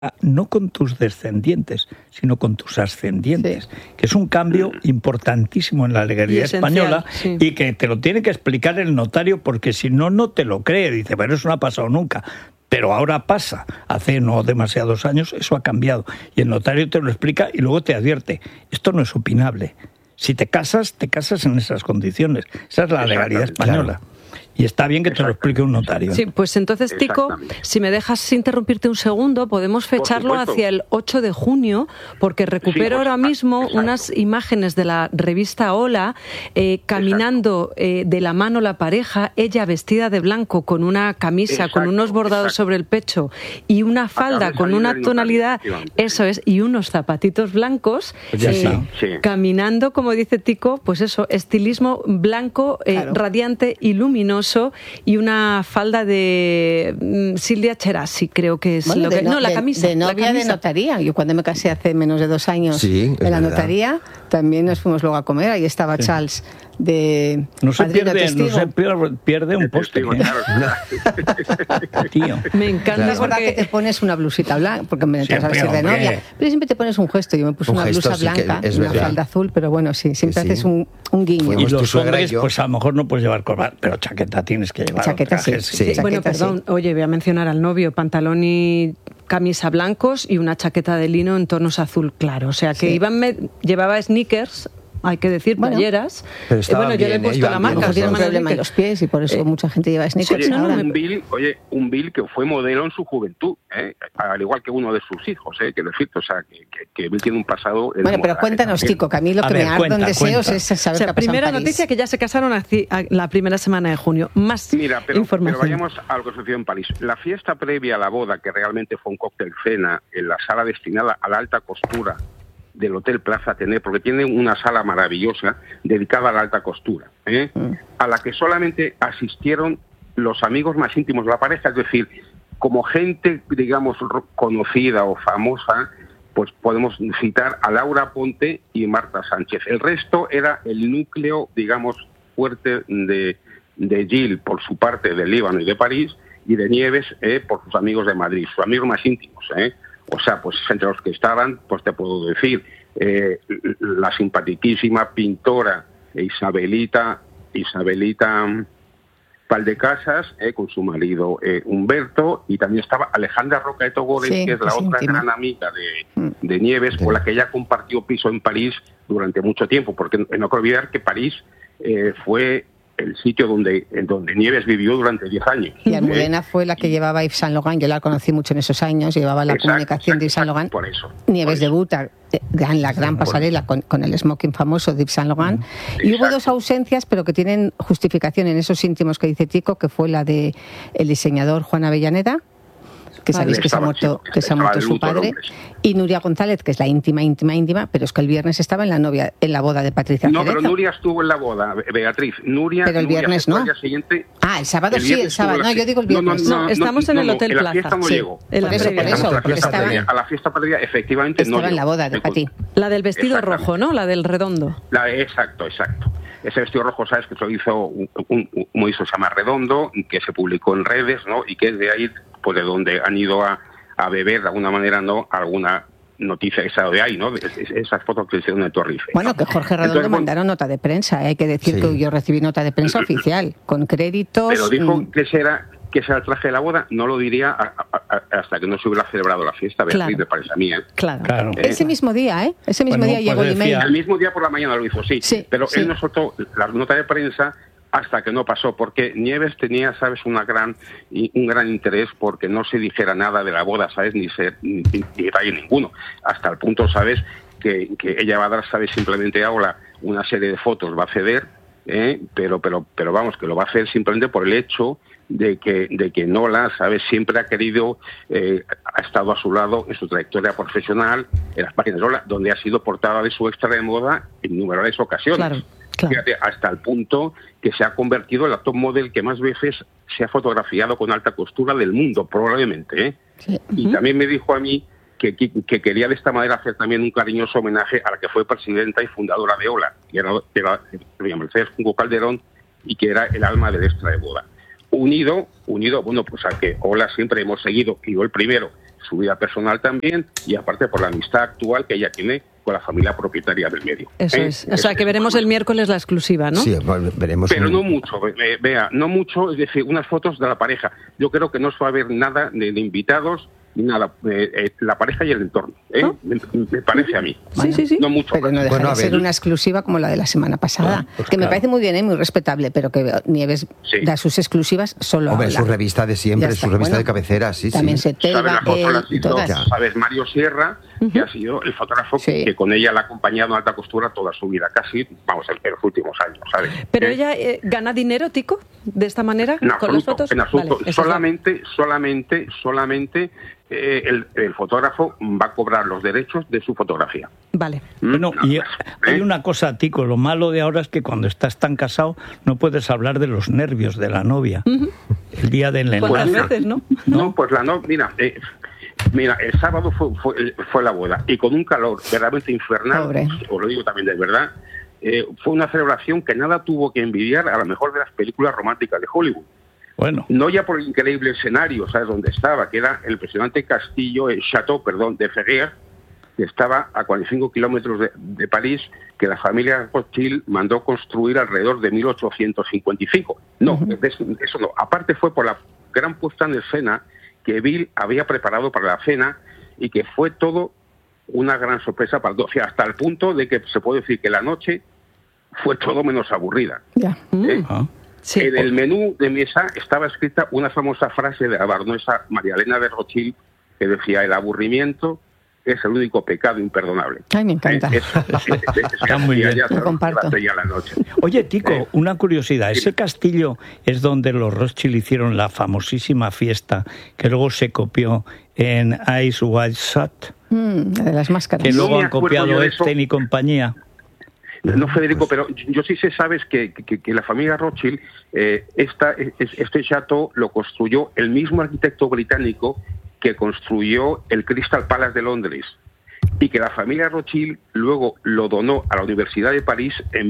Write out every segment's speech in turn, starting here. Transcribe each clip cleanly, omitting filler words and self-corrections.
no con tus descendientes, sino con tus ascendientes, que es un cambio importantísimo en la legalidad española y que te lo tiene que explicar el notario, porque si no, no te lo cree. Dice, pero eso no ha pasado nunca. Pero ahora pasa. Hace no demasiados años eso ha cambiado. Y el notario te lo explica y luego te advierte. Esto no es opinable. Si te casas en esas condiciones. Esa es la legalidad española. Claro. Y está bien que te lo explique un notario. Sí, pues entonces, Tico, si me dejas interrumpirte un segundo, podemos fecharlo hacia el 8 de junio, porque recupero ahora mismo unas imágenes de la revista Hola, caminando de la mano la pareja, ella vestida de blanco con una camisa, con unos bordados sobre el pecho y una falda con una tonalidad, eso es, y unos zapatitos blancos, caminando, como dice Tico, pues eso, estilismo blanco, radiante y luminoso, y una falda de Silvia Cherasi, creo que es lo que... la camisa. De novia de notaría. Yo cuando me casé hace menos de 2 años en la notaría, también nos fuimos luego a comer. Ahí estaba Charles de no se pierde un póster. Tío. Me encanta. Es verdad que te pones una blusita blanca, porque me sabes ser de novia, pero siempre te pones un gesto. Yo me puse una blusa blanca, una falda azul, pero bueno, siempre haces un guiño. Y los hombres, pues a lo mejor no puedes llevar corbata, pero chaqueta tienes que llevar. Chaqueta Bueno, perdón, oye, voy a mencionar al novio, pantalón y camisa blancos y una chaqueta de lino en tonos azul claro. O sea que llevaba sneakers, hay que decir, playeras. Bueno, yo le he puesto la marca. Tiene un problema en los pies y por eso mucha gente lleva sneakers. Un Bill que fue modelo en su juventud, al igual que uno de sus hijos, que decirte, o sea, que Bill tiene un pasado... Bueno, pero cuéntanos, Tico, que a mí lo que me arde en deseos es saber qué ha pasado primera en París. Noticia, que ya se casaron la primera semana de junio. Más información. Pero vayamos a lo que sucedió en París. La fiesta previa a la boda, que realmente fue un cóctel cena en la sala destinada a la alta costura del Hotel Plaza Athénée, porque tiene una sala maravillosa dedicada a la alta costura, a la que solamente asistieron los amigos más íntimos de la pareja, es decir, como gente, digamos, conocida o famosa, pues podemos citar a Laura Ponte y Marta Sánchez. El resto era el núcleo, digamos, fuerte de Gilles, por su parte, del Líbano y de París, y de Nieves, por sus amigos de Madrid, sus amigos más íntimos, O sea, pues entre los que estaban, pues te puedo decir, la simpaticísima pintora Isabelita Valdecasas, con su marido Humberto, y también estaba Alejandra Roca de Togores, que es la otra gran amiga de Nieves, con la que ella compartió piso en París durante mucho tiempo, porque no hay que olvidar que París fue el sitio donde Nieves vivió durante 10 años. Y Almudena fue la que llevaba Yves Saint Laurent, yo la conocí mucho en esos años, llevaba la comunicación de Yves Saint Laurent. Por eso. Nieves debuta en la gran pasarela con el smoking famoso de Yves Saint Laurent. Y hubo 2 ausencias, pero que tienen justificación en esos íntimos que dice Tico, que fue la de el diseñador Juan Avellaneda, que sabéis que se ha muerto su padre, y Nuria González, que es la íntima, pero es que el viernes estaba en la boda de Patricia Cerezo. No, pero Nuria estuvo en la boda, Beatriz. Pero el viernes no. El sábado sí, el sábado. No, yo digo el viernes. No, estamos en el Hotel Plaza. La fiesta no llegó. A la fiesta previa, efectivamente, estaba en la boda de Pati. La del vestido rojo, ¿no? La del redondo. Exacto. Ese vestido rojo, sabes, que se lo hizo un se llama Redondo, que se publicó en redes, ¿no? Y que es de ahí, pues de donde han ido a beber de alguna manera, ¿no? Alguna noticia que se ha dado de ahí, ¿no? Esas fotos que hicieron de Torrife. Bueno, que Jorge Redondo mandaron nota de prensa, hay que decir que yo recibí nota de prensa oficial, con créditos... Pero dijo que será el traje de la boda, no lo diría hasta que no se hubiera celebrado la fiesta, Beatriz, me parece a mí, Claro. Ese mismo día, Ese mismo día llegó el email. El mismo día por la mañana lo hizo, sí. Pero él no soltó la nota de prensa hasta que no pasó, porque Nieves tenía, ¿sabes?, un gran interés porque no se dijera nada de la boda, ¿sabes?, ni detalle ninguno, hasta el punto, ¿sabes?, que ella va a dar, ¿sabes?, simplemente ahora una serie de fotos, va a ceder, pero vamos, que lo va a hacer simplemente por el hecho de que Nola, ¿sabes?, siempre ha querido, ha estado a su lado en su trayectoria profesional, en las páginas de Nola, donde ha sido portada de su extra de moda en numerosas ocasiones. Claro. Fíjate, hasta el punto que se ha convertido en la top model que más veces se ha fotografiado con alta costura del mundo, probablemente. Y también me dijo a mí que quería de esta manera hacer también un cariñoso homenaje a la que fue presidenta y fundadora de Hola, que era doña Mercedes Junco Calderón, y que era el alma del extra de boda. Unido, bueno, pues a que Hola siempre hemos seguido, y yo el primero, su vida personal también, y aparte por la amistad actual que ella tiene con la familia propietaria del medio. Eso es. O sea, que veremos el miércoles la exclusiva, ¿no? Sí, veremos. Pero no mucho, vea, no mucho, es decir, unas fotos de la pareja. Yo creo que no se va a ver nada de invitados, ni nada, la pareja y el entorno, ¿no? Me parece a mí. Bueno, sí. No mucho. Pero no deja de ser una exclusiva como la de la semana pasada, pues que me parece muy bien, muy respetable, pero que Nieves da sus exclusivas solo a su revista de siempre, su revista de cabecera, sí. También se telva, todas. Sabes, Mario Sierra, que ha sido el fotógrafo que con ella la ha acompañado en alta costura toda su vida, casi, vamos, en los últimos años, ¿sabes? ¿Pero ella gana dinero, Tico, de esta manera, con las fotos? En absoluto, solamente el fotógrafo va a cobrar los derechos de su fotografía. Vale. Bueno, y hay una cosa, Tico, lo malo de ahora es que cuando estás tan casado no puedes hablar de los nervios de la novia. El día del enlace. ¿Cuántas veces, no? No, pues la novia, mira, el sábado fue la boda, y con un calor verdaderamente infernal, os lo digo también de verdad, fue una celebración que nada tuvo que envidiar a la mejor de las películas románticas de Hollywood. Bueno. No ya por el increíble escenario, ¿sabes dónde estaba? Que era el impresionante castillo, el Château, de Ferrières, que estaba a 45 kilómetros de París, que la familia Rothschild mandó construir alrededor de 1855. No, eso no. Aparte fue por la gran puesta en escena que Bill había preparado para la cena, y que fue todo una gran sorpresa para todos. O sea, hasta el punto de que se puede decir que la noche fue todo menos aburrida. Ya. Sí. En el menú de mesa estaba escrita una famosa frase de la baronesa María Elena de Rothschild, que decía: el aburrimiento es el único pecado imperdonable. Ay, me encanta. Está muy bien. Lo comparto. La noche. Oye, Tico, una curiosidad. ¿Ese castillo es donde los Rothschild hicieron la famosísima fiesta que luego se copió en Eyes Wide Shut? De las máscaras. Que luego han copiado Epstein y compañía. No, Federico, pero yo sí sé, sabes que la familia Rothschild, este chateau lo construyó el mismo arquitecto británico que construyó el Crystal Palace de Londres, y que la familia Rothschild luego lo donó a la Universidad de París en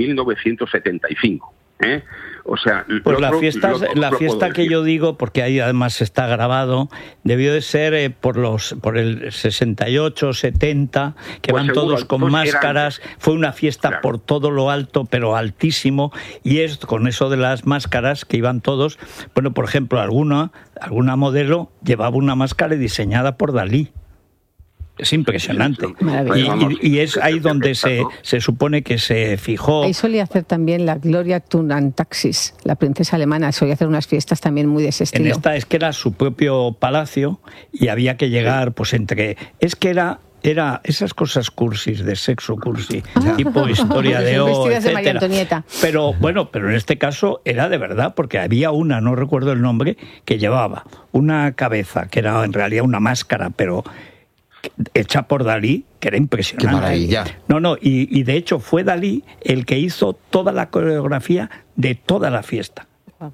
1975. O sea, pues la fiesta que yo digo, porque ahí además está grabado, debió de ser por el 68, 70, que pues van todos con máscaras. Fue una fiesta por todo lo alto, pero altísimo, y es con eso de las máscaras que iban todos. Bueno, por ejemplo, alguna modelo llevaba una máscara diseñada por Dalí. Es impresionante. Y es ahí donde se supone que se fijó. Ahí solía hacer también la Gloria Tunantaxis, la princesa alemana, solía hacer unas fiestas también muy de ese estilo. En esta es que era su propio palacio y había que llegar pues entre... Es que era esas cosas cursis, de sexo cursi, tipo historia de O, de María Antonieta. Pero en este caso era de verdad, porque había una, no recuerdo el nombre, que llevaba una cabeza, que era en realidad una máscara, pero hecha por Dalí, que era impresionante. ¡Qué maravilla! Y de hecho fue Dalí el que hizo toda la coreografía de toda la fiesta.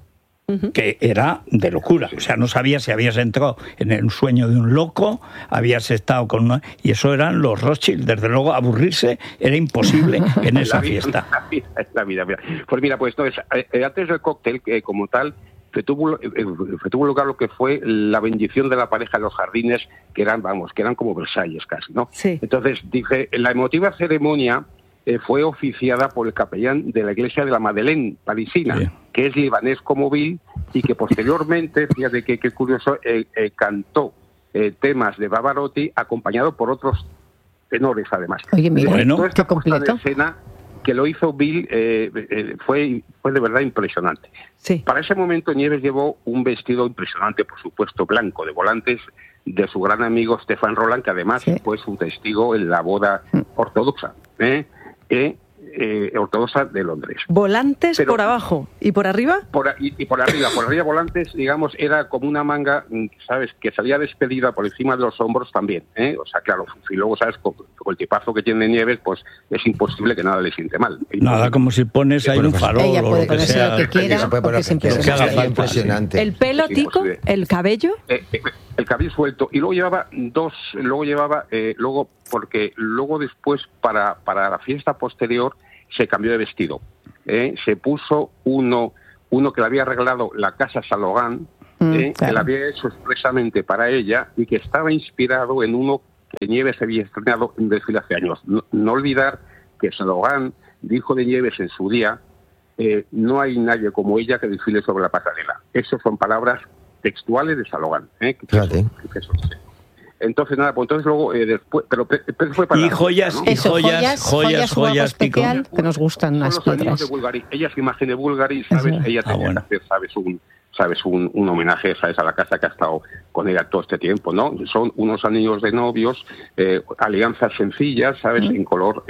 Que era de locura. O sea, no sabías si habías entrado en el sueño de un loco, habías estado con una... Y eso eran los Rothschild. Desde luego, aburrirse era imposible en esa fiesta. La vida. Pues mira, pues entonces, antes del cóctel, como tal, tuvo lugar lo que fue la bendición de la pareja en los jardines, que eran como Versalles casi, ¿no? Sí. Entonces, dije, la emotiva ceremonia fue oficiada por el capellán de la iglesia de la Madeleine parisina, que es libanés como Bill, y que posteriormente, fíjate qué curioso, cantó temas de Pavarotti acompañado por otros tenores además. Oye, mira, qué completo. Escena que lo hizo Bill fue de verdad impresionante. Sí. Para ese momento Nieves llevó un vestido impresionante, por supuesto, blanco, de volantes, de su gran amigo Stefan Roland, que además fue su testigo en la boda ortodoxa. Ortodoxa de Londres. ¿Volantes? Pero, por abajo y por arriba? Por arriba volantes, digamos, era como una manga, ¿sabes?, que salía despedida por encima de los hombros también, O sea, claro, y luego, ¿sabes?, con el tipazo que tiene Nieves, pues es imposible que nada le siente mal. Nada, como si pones ahí un farol ella puede o lo que sea. Lo que quiera, se puede poner lo que haga impresionante. ¿El pelo, Tico? ¿El cabello? El cabello suelto. Y luego llevaba porque luego después, para la fiesta posterior, se cambió de vestido. Se puso uno que le había arreglado la casa Salogán, que la había hecho expresamente para ella y que estaba inspirado en uno que Nieves había estrenado en desfile hace años. No olvidar que Saint-Laurent dijo de Nieves en su día, no hay nadie como ella que desfile sobre la pasarela. Esas son palabras textuales de Saint-Laurent. Entonces, nada, pues entonces luego después, pero fue para... Y joyas, ¿no? y joyas, especial, que nos gustan las piedras. Ella es imagen de Bulgari, ¿sabes? Ella tenía que hacer, ¿sabes? Un homenaje, ¿sabes? A la casa que ha estado con ella todo este tiempo, ¿no? Son unos anillos de novios, alianzas sencillas, ¿sabes? En color,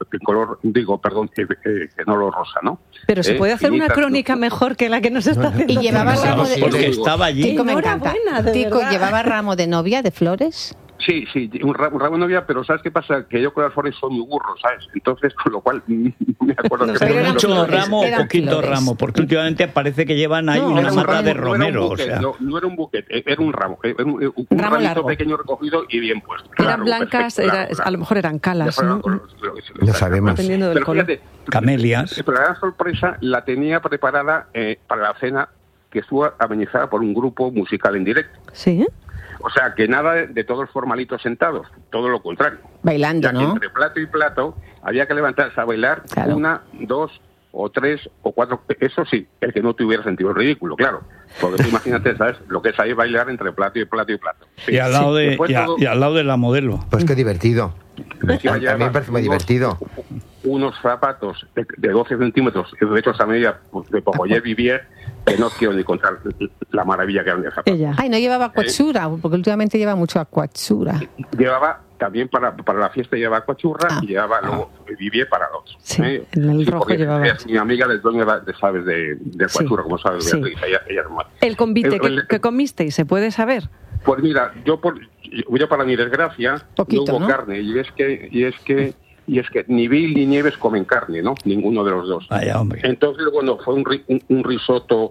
rosa, ¿no? Pero se puede hacer una crónica mejor que la que nos está haciendo. Y llevaba ramo de... Porque estaba allí. Tico, me encanta. Tico, ¿llevaba ramo de novia, de flores? Sí, un ramo de novia, pero ¿sabes qué pasa? Que yo con las flores soy muy burro, ¿sabes? Entonces, con lo cual, me acuerdo que... Pero mucho ramo o poquito ramo, porque últimamente parece que llevan ahí una mata de romero, o sea... No era un buquete, era un ramo, un ramito pequeño recogido y bien puesto. Eran blancas, a lo mejor eran calas, ¿no? No sabemos. Dependiendo del color. Camelias. Pero la sorpresa la tenía preparada para la cena que estuvo amenizada por un grupo musical en directo. ¿Sí? O sea, que nada de todos formalitos sentados, todo lo contrario. Bailando, ya ¿no? Que entre plato y plato había que levantarse a bailar 1, 2 o 3 o 4. Eso sí, el que no tuviera sentido ridículo, claro. Porque tú imagínate, ¿sabes? Lo que es ahí bailar entre plato y plato y plato. Sí. Y al lado y al lado de la modelo. Pues qué divertido. A mí me parece muy divertido. Unos zapatos de 12 centímetros, hechos a medida de Pogoyer Vivier, que no quiero ni contar la maravilla que eran de zapatos. Ay, no llevaba acuachura, porque últimamente lleva mucho acuachura. Llevaba también para la fiesta, llevaba acuachurra y llevaba luego Vivier para los. Sí, en el rojo llevaba. Es mi amiga del dueño, ¿sabes? De acuachurra, como sabes, Beatriz. Ella es más. El convite que comisteis, ¿se puede saber? Pues mira, yo para mi desgracia Poquito, no hubo carne, y es que ni Bill ni Nieves comen carne, ¿no? Ninguno de los dos. Vaya, hombre. Entonces, bueno, fue un risotto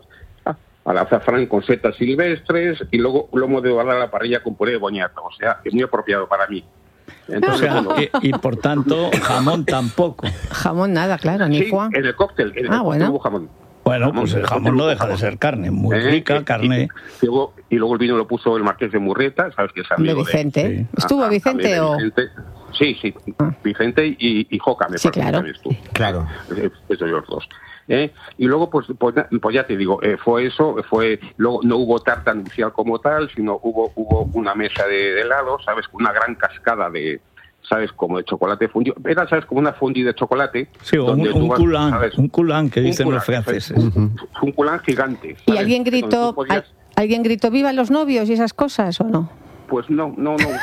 al azafrán con setas silvestres y luego lomo de oval a la parrilla con puré de boñato. O sea, es muy apropiado para mí. Entonces, y por tanto, jamón tampoco. Jamón nada, claro, ni Juan. En el cóctel, bueno. hubo jamón. Bueno, pues el jamón no deja de ser carne, muy rica carne. Y luego el vino lo puso el marqués de Murrieta, ¿sabes? Que es amigo de Vicente. Sí. ¿Estuvo Vicente o...? Vicente. Sí, Vicente y Joca, me parece. Claro. Claro. Esos los dos. Y luego, pues ya te digo, fue eso, luego no hubo tarta nupcial como tal, sino hubo una mesa de helado, ¿sabes? Una gran cascada de... ¿Sabes? Como de chocolate fundido. Era, ¿sabes? Como una fondue de chocolate. Sí, un culán que dicen los franceses. Un culán gigante. ¿sabes? ¿Y alguien gritó viva los novios y esas cosas o no? Pues no,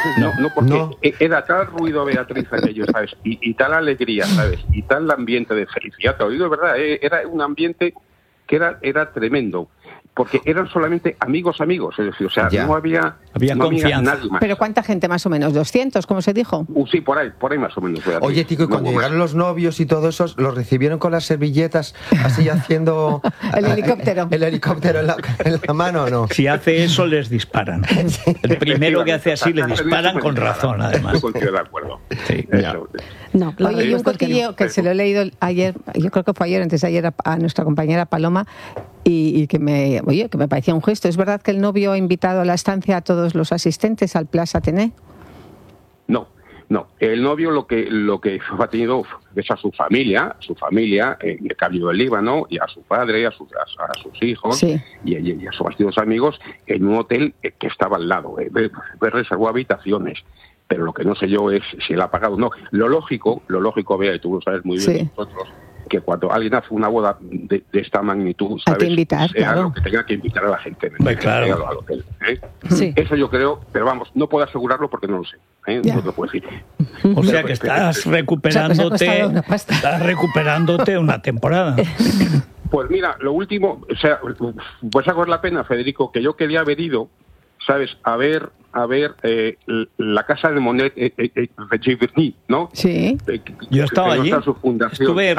porque era tal ruido, Beatriz, aquello, ¿sabes? Y tal alegría, ¿sabes? Y tal ambiente de felicidad. Te lo digo, ¿verdad? Era un ambiente que era tremendo. Porque eran solamente amigos, es decir, o sea, no había confianza. Nadie más. ¿Pero cuánta gente más o menos? ¿200, como se dijo? Sí, por ahí más o menos. Oye, Tico, y cuando llegaron los novios y todo eso, ¿los recibieron con las servilletas así haciendo... el helicóptero? ¿El helicóptero en la mano o no? Si hace eso, les disparan. El primero que hace así, le disparan con razón, además. Estoy contigo de acuerdo. Sí, no, oye, y un cotilleo que se lo he leído ayer, yo creo que fue ayer, antes de ayer, a nuestra compañera Paloma, y que me parecía un gesto. ¿Es verdad que el novio ha invitado a la estancia a todos los asistentes al Place Athénée? No. El novio lo que ha tenido es a su familia, de Cabildo del Líbano, y a su padre, a sus hijos, sí. y a sus antiguos amigos, en un hotel que estaba al lado. Reservó habitaciones. Pero lo que no sé yo es si él ha pagado o no. Lo lógico, Bea, y tú lo sabes muy bien, nosotros, que cuando alguien hace una boda de esta magnitud, ¿sabes? Hay que invitar, sea claro. lo que tenga que invitar a la gente. Claro. Al hotel, Sí. Eso yo creo, pero vamos, no puedo asegurarlo porque no lo sé. No te puedo decir. O sea que estás recuperándote una temporada. Pues mira, lo último, o sea, pues hago la pena, Federico, que yo quería haber ido, ¿sabes? A ver la casa de Monet de Giverny, ¿no? Sí. Yo estaba allí. Estuve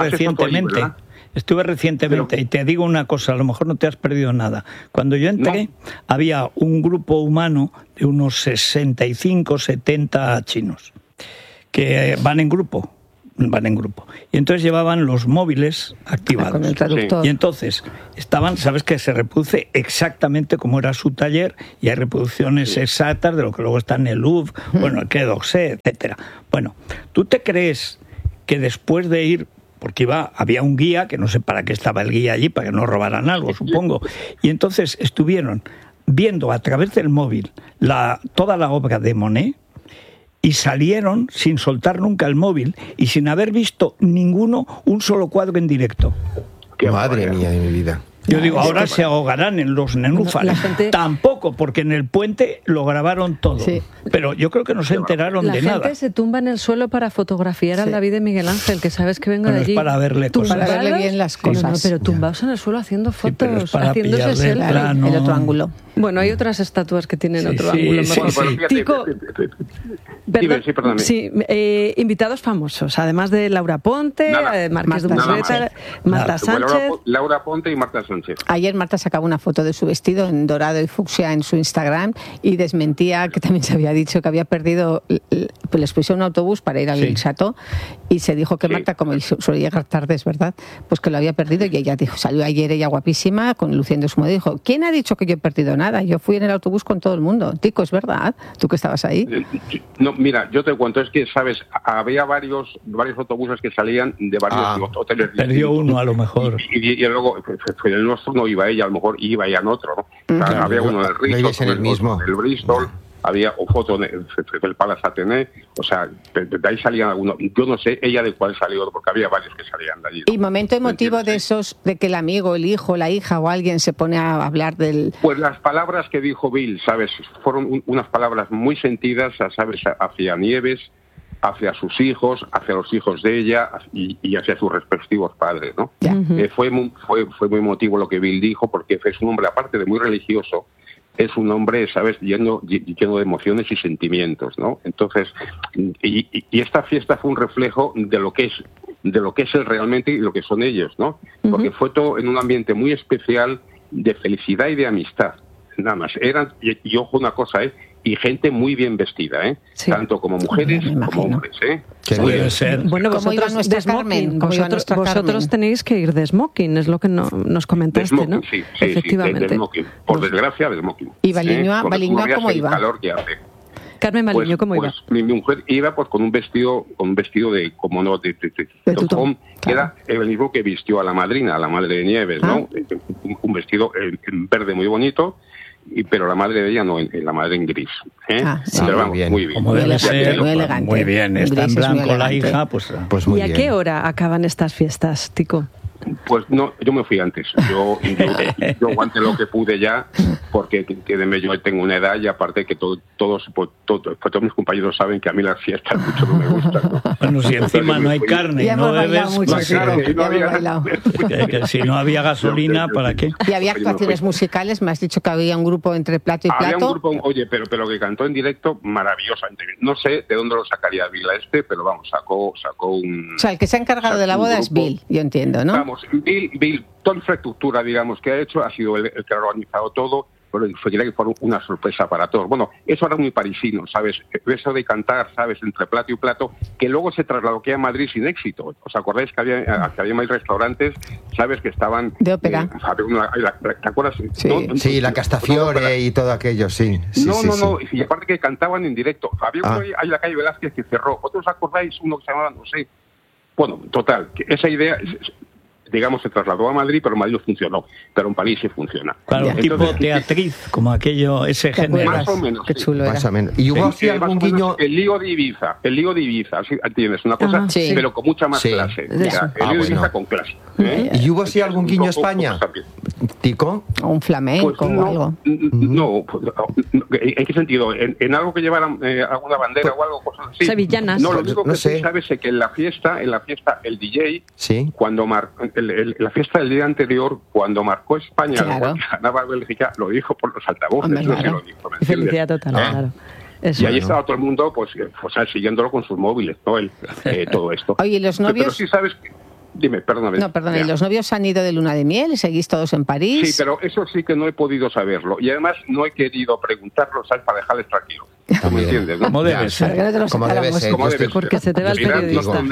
recientemente y te digo una cosa, a lo mejor no te has perdido nada. Cuando yo entré, había un grupo humano de unos 65, 70 chinos que van en grupo. van en grupo. Y entonces llevaban los móviles activados. Con el traductor. Y entonces estaban, sabes que se reproduce exactamente como era su taller, y hay reproducciones exactas de lo que luego está en el Louvre, bueno, el Quai d'Orsay, etcétera. Bueno, ¿tú te crees que después de ir, porque había un guía, que no sé para qué estaba el guía allí, para que no robaran algo, supongo, y entonces estuvieron viendo a través del móvil toda la obra de Monet, y salieron sin soltar nunca el móvil y sin haber visto un solo cuadro en directo? Madre mía de mi vida. Yo digo, ahora se ahogarán en los nenúfares. Tampoco, porque en el puente lo grabaron todo. Sí. Pero yo creo que no se enteraron de nada. La gente se tumba en el suelo para fotografiar al David de Miguel Ángel, que sabes que venga de allí. Es para verle cosas. Para verle bien las cosas. Pero tumbados en el suelo haciendo fotos, haciéndose selfie. El otro ángulo. Bueno, hay otras estatuas que tienen otro ángulo mejor. Tico, invitados famosos, además de Laura Ponte, Marqués de Urseta, Marta Sánchez. Laura Ponte y Marta Sánchez. Ayer Marta sacaba una foto de su vestido en dorado y fucsia en su Instagram y desmentía que también se había dicho que había perdido, pues les puso un autobús para ir al Chateau y se dijo que Marta, como suele llegar tarde, es verdad, pues que lo había perdido, y ella dijo, salió ayer ella guapísima, luciendo su moda, y dijo, ¿quién ha dicho que yo he perdido nada? Yo fui en el autobús con todo el mundo. Tico, ¿es verdad? ¿Tú que estabas ahí? No, mira, yo te cuento, es que, ¿sabes? Había varios autobuses que salían de varios hoteles. Perdió uno, a lo mejor. Y luego, en el nuestro no iba ella, a lo mejor iba ella en otro, ¿no? O sea, había uno del Bristol, el mismo. El Bristol, había foto del Palace Athénée, o sea, de ahí salían algunos. Yo no sé ella de cuál salió, porque había varios que salían de allí, ¿no? ¿Y momento emotivo de esos, de que el amigo, el hijo, la hija o alguien se pone a hablar del...? Pues las palabras que dijo Bill, ¿sabes? Fueron unas palabras muy sentidas, ¿sabes? Hacia Nieves, hacia sus hijos, hacia los hijos de ella y hacia sus respectivos padres, ¿no? Fue muy emotivo lo que Bill dijo, porque es un hombre, aparte de muy religioso, es un hombre, ¿sabes?, lleno de emociones y sentimientos, ¿no? Entonces, y esta fiesta fue un reflejo de lo que es él realmente y lo que son ellos, ¿no? Porque fue todo en un ambiente muy especial de felicidad y de amistad, nada más. Eran, y ojo una cosa, y gente muy bien vestida, tanto como mujeres como hombres, Puede ser. Bueno, vosotros de smoking, vosotros tenéis que ir de smoking, es lo que nos comentaste, smoking, ¿no? Sí, efectivamente. De smoking. Por desgracia, de smoking. ¿Y Baliñoa cómo iba? El calor que hace. Carmen Baliño, ¿cómo iba? Mi mujer iba pues con un vestido de como no de Tom, que era el mismo que vistió a la madrina, a la madre de Nieves, ¿no? Un vestido en verde muy bonito. Pero la madre de ella no, la madre en gris. Pero vamos, muy bien. Como debe ser, muy elegante. Muy bien, está en blanco la hija, pues muy bien. ¿Y a qué hora acaban estas fiestas, Tico? Pues no, yo me fui antes. Yo aguanté lo que pude ya, porque yo tengo una edad y aparte que todos mis compañeros saben que a mí las fiestas mucho no me gustan, ¿no? Bueno, si encima no hay carne y no bebes, que si no había gasolina, ¿para qué? ¿Y había actuaciones musicales? Me has dicho que había un grupo entre plato y plato. Había un grupo, oye, pero que cantó en directo maravillosamente bien. No sé de dónde lo sacaría Bill pero vamos, sacó un... O sea, el que se ha encargado de la boda es Bill, yo entiendo, ¿no? Vamos, Bill, toda la infraestructura, digamos, que ha hecho, ha sido el que ha organizado todo, pero fue una sorpresa para todos. Bueno, eso era muy parisino, ¿sabes? Eso de cantar, ¿sabes?, entre plato y plato, que luego se trasladó aquí a Madrid sin éxito. ¿Os acordáis que había más restaurantes, ¿sabes?, que estaban... De ópera. ¿Te acuerdas? Sí, la Castafiore y todo aquello, sí. No, y aparte que cantaban en directo. Había uno ahí en la calle Velázquez que cerró. ¿Otros acordáis? Uno que se llamaba, no sé... Bueno, total, que esa idea... digamos, se trasladó a Madrid, pero en Madrid no funcionó. Pero en París sí funciona. Claro, tipo teatriz, como aquello, ese género. Más o menos. Qué chulo era. Más o menos. ¿Y hubo así algún guiño? El lío de Ibiza, ¿sí? ¿Entiendes? Una cosa, pero con mucha más clase. El lío de Ibiza con clase. ¿Y hubo así algún guiño a España? ¿Tico? ¿O un flamenco o algo? No, ¿en qué sentido? ¿En algo que llevaran alguna bandera o algo? Cosas así. Sevillanas. No, lo único que tú sabes es que en la fiesta, el DJ, cuando la fiesta del día anterior, cuando marcó España, ganaba Bélgica, lo dijo por los altavoces. Felicidad total, claro. Eso, y ahí estaba todo el mundo, pues siguiéndolo con sus móviles, ¿no? Todo esto. Oye, los novios... Pero sí sabes que... Dime, perdóname. No, perdón, ¿y los novios han ido de luna de miel? ¿Seguís todos en París? Sí, pero eso sí que no he podido saberlo. Y además no he querido preguntarlo, ¿sabes? Para dejarles tranquilos. ¿Tú me entiendes? ¿No? Como debe ser. Como debe ser. Porque se te va el periodista.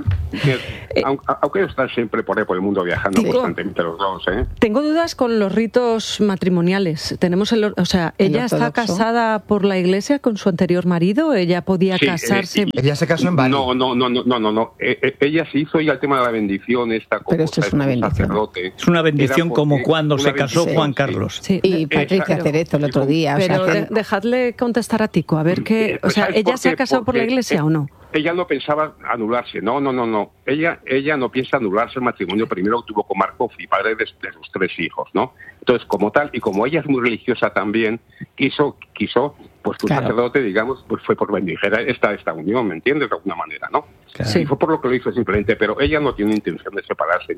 Aunque ellos están siempre por ahí por el mundo viajando constantemente los dos, ¿eh? Tengo dudas con los ritos matrimoniales. ¿Ella está casada por la Iglesia con su anterior marido? ¿Ella podía casarse? Ella se casó en Bali. No. Ella se hizo ya el tema de la bendición esta. Pero esto es una bendición. Sacerdote. Es una bendición como cuando se casó Juan Carlos. Sí. Y Patricia Cerezo el otro día. Pero dejadle contestar a Tico, a ver qué... ¿ella se ha casado por la Iglesia o no? Ella no pensaba anularse, no. Ella no piensa anularse el matrimonio primero que tuvo con Markov y padre de sus 3 hijos, ¿no? Entonces, como tal, y como ella es muy religiosa también, quiso pues tu sacerdote, digamos, pues fue por bendicer esta unión, ¿me entiendes? De alguna manera, ¿no? Claro. Sí, fue por lo que lo hizo simplemente, pero ella no tiene intención de separarse,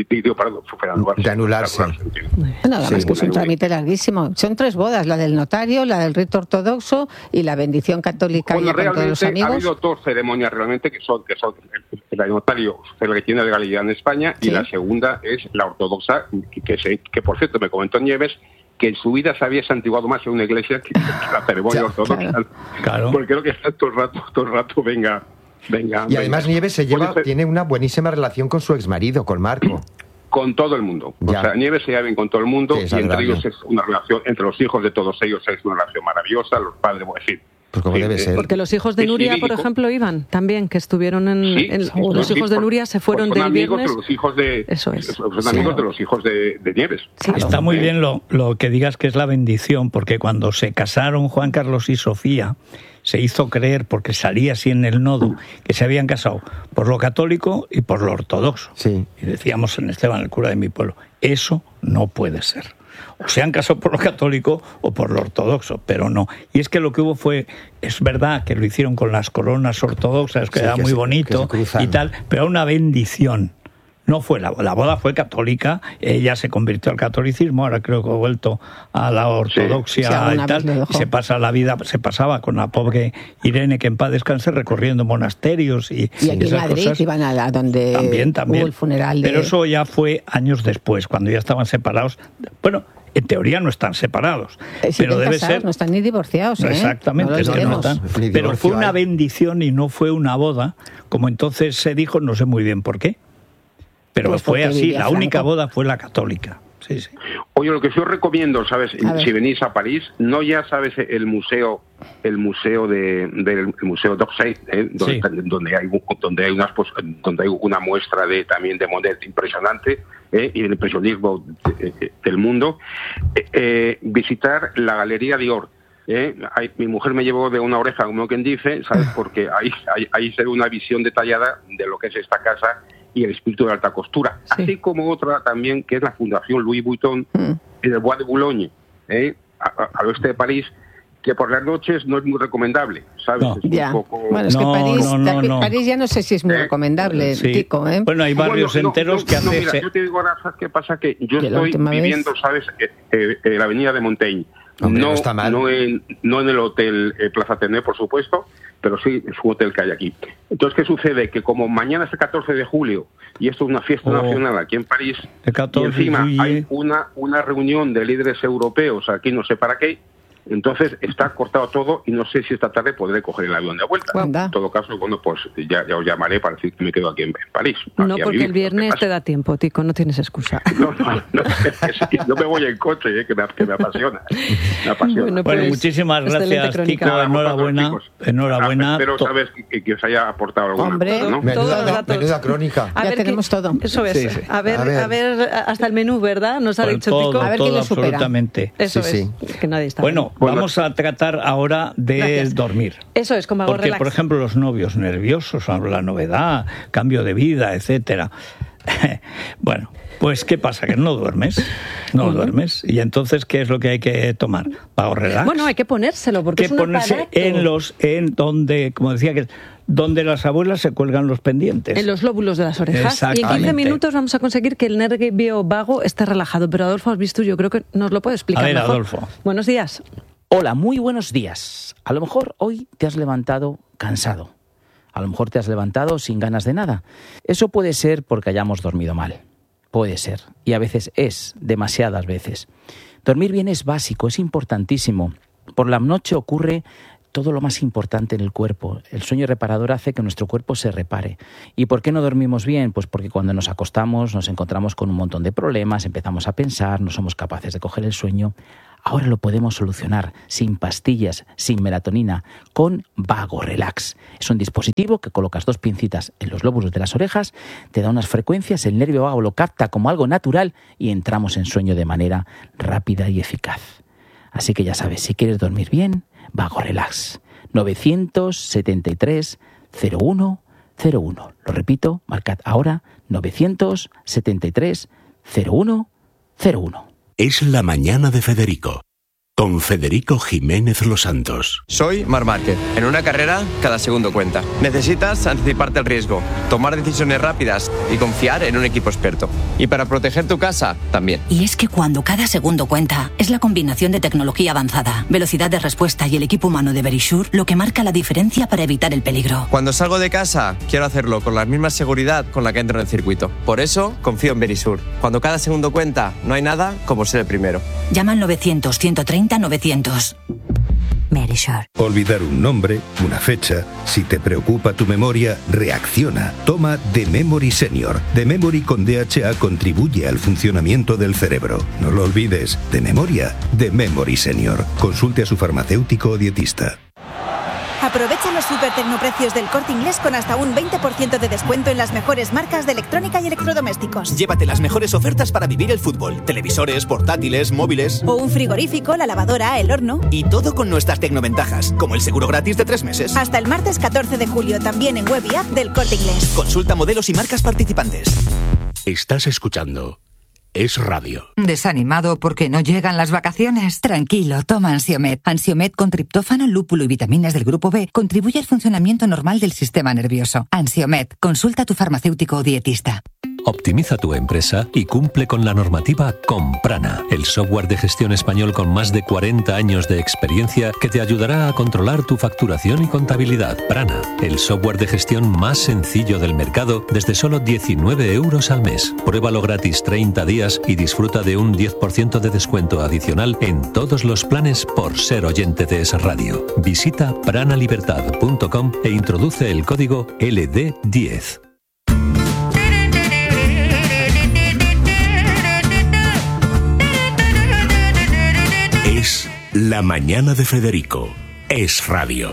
de anularse. Nada más que es un trámite larguísimo. Son 3 bodas, la del notario, la del rito ortodoxo y la bendición católica. Bueno, con todos los amigos. Ha habido 2 ceremonias realmente que son el notario, el que tiene legalidad en España, y la segunda es la ortodoxa, que por cierto me comentó Nieves, que en su vida se había santiguado más en una iglesia que la ceremonia ortodoxa. Claro. Porque creo que está todo el rato, venga. Y además Nieves tiene una buenísima relación con su exmarido, con Marco. Con todo el mundo. O sea, Nieves se lleva bien con todo el mundo, y entre ellos es una relación, entre los hijos de todos ellos es una relación maravillosa, los padres, voy a decir. Pues como debe ser. Porque los hijos de Nuria, por ejemplo, iban también, que estuvieron los hijos de Nuria se fueron del viernes. Son amigos de los hijos de... Eso es. Son amigos de los hijos de Nieves. Sí, está muy bien lo que digas que es la bendición, porque cuando se casaron Juan Carlos y Sofía, se hizo creer, porque salía así en el nodo, que se habían casado por lo católico y por lo ortodoxo. Sí. Y decíamos en Esteban, el cura de mi pueblo, eso no puede ser. O se han casado por lo católico o por lo ortodoxo, pero no. Y es que lo que hubo es verdad que lo hicieron con las coronas ortodoxas, que era muy bonito y tal, pero una bendición. No fue la boda fue católica, ella se convirtió al catolicismo, ahora creo que ha vuelto a la ortodoxia y tal, y se pasaba con la pobre Irene, que en paz descanse, recorriendo monasterios y aquí en Madrid cosas. Iban a donde también. hubo el funeral Pero eso ya fue años después, cuando ya estaban separados. Bueno, en teoría no están separados, pero debe ser... No están ni divorciados, ¿eh? Exactamente, no están. Pero fue una bendición y no fue una boda, como entonces se dijo, no sé muy bien por qué. Pero pues fue así, la única boda fue la católica. Sí. Oye, lo que yo recomiendo, ¿sabes? Si venís a París, no ya sabes el museo d'Orsay, donde hay una muestra también de Monet impresionante, y el impresionismo del mundo. Visitar la Galería Dior. Mi mujer me llevó de una oreja, como quien dice, ¿sabes? Porque ahí se ve una visión detallada de lo que es esta casa y el espíritu de alta costura, así como otra también que es la Fundación Louis Vuitton en el Bois de Boulogne, al oeste de París, que por las noches no es muy recomendable, ¿sabes? No. Es un poco... Bueno, es que París ya no sé si es muy recomendable, Tico, ¿eh? Bueno, hay barrios enteros que hacen... Mira, yo te digo ahora, ¿sabes qué pasa? Que yo estoy viviendo, ¿sabes? En la avenida de Montaigne. Hombre, no está mal. No en el hotel Plaza Athénée, por supuesto, pero sí es un hotel que hay aquí. Entonces, ¿qué sucede? Que como mañana es el 14 de julio y esto es una fiesta nacional aquí en París, y encima hay una reunión de líderes europeos aquí no sé para qué, entonces está cortado todo y no sé si esta tarde podré coger el avión de vuelta. ¿Cuándo? En todo caso, bueno, pues ya os llamaré para decir que me quedo aquí en París. No, porque el viernes te da tiempo, Tico, no tienes excusa. No, yo me voy en coche, que me apasiona. Me apasiona. Bueno, muchísimas gracias, Tico. Enhorabuena. Espero, sabes, que os haya aportado alguna cosa, ¿no? Menuda crónica. Ya tenemos todo. Eso es. Sí. A ver, hasta el menú, ¿verdad? Nos ha dicho Tico. A ver quién lo supera. Absolutamente. Eso es. Que nadie está. Bueno, vamos a tratar ahora de dormir. Eso es, como hago porque, relax. Por ejemplo, los novios nerviosos, la novedad, cambio de vida, etcétera. Bueno, pues ¿qué pasa? Que no duermes. Y entonces, ¿qué es lo que hay que tomar? Vago relax. Bueno, hay que ponérselo, porque es un ponerse en donde, como decía, que donde las abuelas se cuelgan los pendientes. En los lóbulos de las orejas. Y en 15 minutos vamos a conseguir que el nervio vago esté relajado. Pero Adolfo, has visto, yo creo que nos lo puede explicar mejor. Adolfo. Buenos días. Hola, muy buenos días. A lo mejor hoy te has levantado cansado. A lo mejor te has levantado sin ganas de nada. Eso puede ser porque hayamos dormido mal. Puede ser. Y a veces demasiadas veces. Dormir bien es básico, es importantísimo. Por la noche ocurre todo lo más importante en el cuerpo. El sueño reparador hace que nuestro cuerpo se repare. ¿Y por qué no dormimos bien? Pues porque cuando nos acostamos nos encontramos con un montón de problemas, empezamos a pensar, no somos capaces de coger el sueño. Ahora lo podemos solucionar sin pastillas, sin melatonina, con Vago Relax. Es un dispositivo que colocas 2 pincitas en los lóbulos de las orejas, te da unas frecuencias, el nervio vago lo capta como algo natural y entramos en sueño de manera rápida y eficaz. Así que ya sabes, si quieres dormir bien, Vago Relax. 973 0101. Lo repito, marcad ahora 973 0101. Es la mañana de Federico, con Federico Jiménez Los Santos. Soy Marc Márquez. En una carrera, cada segundo cuenta. Necesitas anticiparte al riesgo, tomar decisiones rápidas y confiar en un equipo experto. Y para proteger tu casa, también. Y es que cuando cada segundo cuenta, es la combinación de tecnología avanzada, velocidad de respuesta y el equipo humano de Verisure lo que marca la diferencia para evitar el peligro. Cuando salgo de casa, quiero hacerlo con la misma seguridad con la que entro en el circuito. Por eso, confío en Verisure. Cuando cada segundo cuenta, no hay nada como ser el primero. Llama al 900-130-900. Verisure. Olvidar un nombre, una fecha. Si te preocupa tu memoria, reacciona. Toma The Memory Senior. The Memory con DHA contribuye al funcionamiento del cerebro. No lo olvides. De memoria, The Memory Senior. Consulte a su farmacéutico o dietista. Aprovecha los super tecnoprecios del Corte Inglés con hasta un 20% de descuento en las mejores marcas de electrónica y electrodomésticos. Llévate las mejores ofertas para vivir el fútbol. Televisores, portátiles, móviles. O un frigorífico, la lavadora, el horno. Y todo con nuestras tecnoventajas, como el seguro gratis de 3 meses. Hasta el martes 14 de julio, también en web y app del Corte Inglés. Consulta modelos y marcas participantes. Estás escuchando Es Radio. ¿Desanimado porque no llegan las vacaciones? Tranquilo, toma Ansiomed. Ansiomed con triptófano, lúpulo y vitaminas del grupo B contribuye al funcionamiento normal del sistema nervioso. Ansiomed, consulta a tu farmacéutico o dietista. Optimiza tu empresa y cumple con la normativa con Prana, el software de gestión español con más de 40 años de experiencia que te ayudará a controlar tu facturación y contabilidad. Prana, el software de gestión más sencillo del mercado desde solo 19 euros al mes. Pruébalo gratis 30 días y disfruta de un 10% de descuento adicional en todos los planes por ser oyente de Es Radio. Visita pranalibertad.com e introduce el código LD10. Es la mañana de Federico. Es Radio.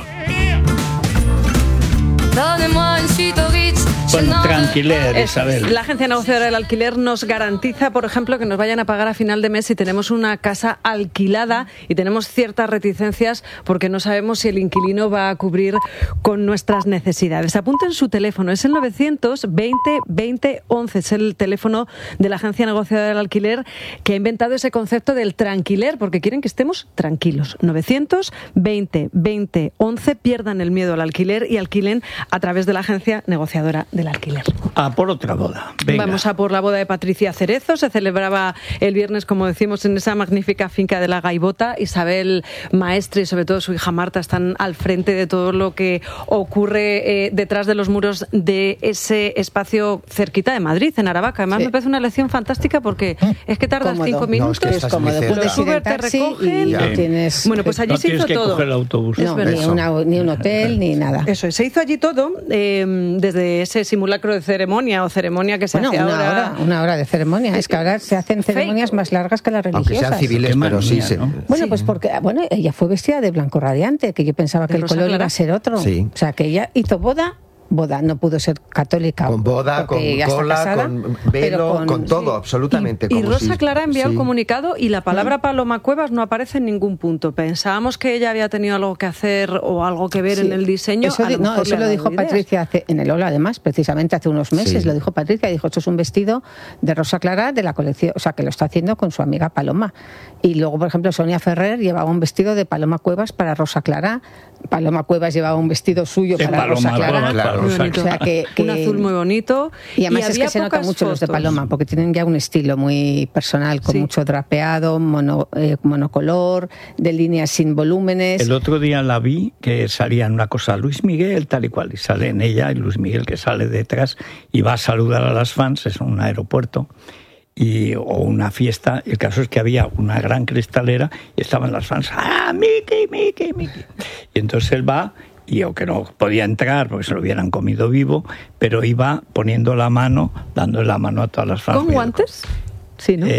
Bueno, tranquiler, Isabel. La agencia negociadora del alquiler nos garantiza, por ejemplo, que nos vayan a pagar a final de mes si tenemos una casa alquilada y tenemos ciertas reticencias porque no sabemos si el inquilino va a cubrir con nuestras necesidades. Apunten su teléfono, es el 920-20-11, es el teléfono de la agencia negociadora del alquiler que ha inventado ese concepto del tranquiler porque quieren que estemos tranquilos. 920-20-11, pierdan el miedo al alquiler y alquilen a través de la agencia negociadora del alquiler. A por otra boda. Venga. Vamos a por la boda de Patricia Cerezo. Se celebraba el viernes, como decimos, en esa magnífica finca de La Gaivota. Isabel Maestre y sobre todo su hija Marta están al frente de todo lo que ocurre detrás de los muros de ese espacio cerquita de Madrid, en Aravaca. Además, me parece una elección fantástica porque es que tardas 5 minutos. No, es cómodo. Puedes ir en taxi y no tienes... Bueno, pues allí se hizo todo. Coger el autobús. No, ni un hotel, ni nada. Eso es, se hizo allí todo, desde ese simulacro de ceremonia que se hace ahora. Una hora de ceremonia. Es que ahora se hacen ceremonias más largas que las religiosas. Aunque sean civiles, pero sí. Bueno, pues porque ella fue vestida de blanco radiante, que yo pensaba que el color iba a ser otro. Sí. O sea, que ella hizo boda, no pudo ser católica. Con boda, con cola, casada, con velo, con todo, absolutamente. Y Rosa Clara ha enviado un comunicado y la palabra Paloma Cuevas no aparece en ningún punto. Pensábamos que ella había tenido algo que hacer o algo que ver en el diseño. Eso lo dijo Patricia en el Ola, además, precisamente hace unos meses. Lo dijo Patricia, dijo, esto es un vestido de Rosa Clara de la colección, o sea, que lo está haciendo con su amiga Paloma. Y luego, por ejemplo, Sonia Ferrer llevaba un vestido de Paloma Cuevas para Rosa Clara. Paloma Cuevas llevaba un vestido suyo para Rosa Clara. Muy bonito. O sea, que un azul muy bonito. Y además es que se nota mucho fotos. Los de Paloma, porque tienen ya un estilo muy personal, con mucho drapeado, monocolor, de líneas sin volúmenes. El otro día la vi que salía en una cosa Luis Miguel, tal y cual, y sale en ella, y Luis Miguel que sale detrás y va a saludar a las fans, es un aeropuerto. O una fiesta, el caso es que había una gran cristalera y estaban las fans, ¡ah, Mickey, Mickey, Mickey! Y entonces él va, y aunque no podía entrar porque se lo hubieran comido vivo, pero iba poniendo la mano, dándole la mano a todas las fans. ¿Con guantes? Sí, ¿no?